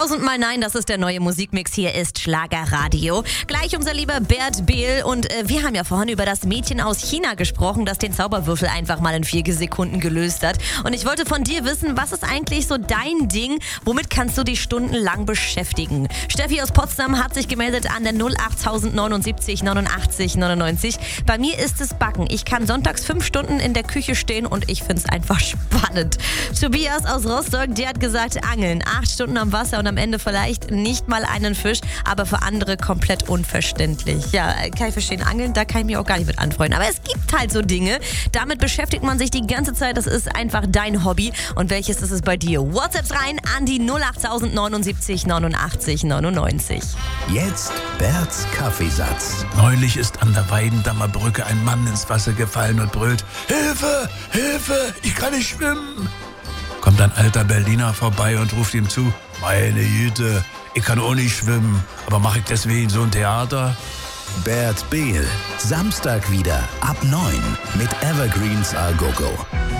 Tausendmal nein, das ist der neue Musikmix. Hier ist Schlagerradio. Gleich unser lieber Bert Behl. Und wir haben ja vorhin über das Mädchen aus China gesprochen, das den Zauberwürfel einfach mal in 4 Sekunden gelöst hat. Und ich wollte von dir wissen, was ist eigentlich so dein Ding? Womit kannst du dich stundenlang beschäftigen? Steffi aus Potsdam hat sich gemeldet an der 08079 89 99. Bei mir ist es Backen. Ich kann sonntags 5 Stunden in der Küche stehen und ich finde es einfach spannend. Tobias aus Rostock, der hat gesagt, Angeln. 8 Stunden am Wasser und am Ende vielleicht nicht mal einen Fisch, aber für andere komplett unverständlich. Ja, kann ich verstehen. Angeln, da kann ich mich auch gar nicht mit anfreunden. Aber es gibt halt so Dinge, damit beschäftigt man sich die ganze Zeit. Das ist einfach dein Hobby. Und welches ist es bei dir? WhatsApps rein an die 08079 89 99. Jetzt Berts Kaffeesatz. Neulich ist an der Weidendammer Brücke ein Mann ins Wasser gefallen und brüllt: Hilfe, Hilfe, ich kann nicht schwimmen. Kommt ein alter Berliner vorbei und ruft ihm zu: Meine Güte, ich kann auch nicht schwimmen, aber mache ich deswegen so ein Theater? Bert Behl, Samstag wieder ab 9 mit Evergreens A Go Go.